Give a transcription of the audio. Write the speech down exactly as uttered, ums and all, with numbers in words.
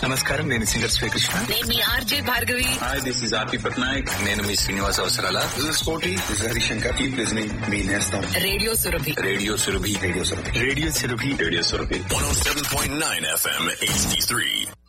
నమస్కారం, నేను సింగర్ శ్రీకృష్ణ. నేను మీ RJ Bhargavi. Hi, this is ఆర్పి పట్నాయక్. నేను మీ శ్రీనివాస్ అవసరాల. దిస్ ఇస్ కోటి. This is Harishankar. Keep listening మీ నేస్తం radio Surabhi. Radio Surabhi. Radio Surabhi. Radio Surabhi. Radio Surabhi. one oh seven point nine F M H D three.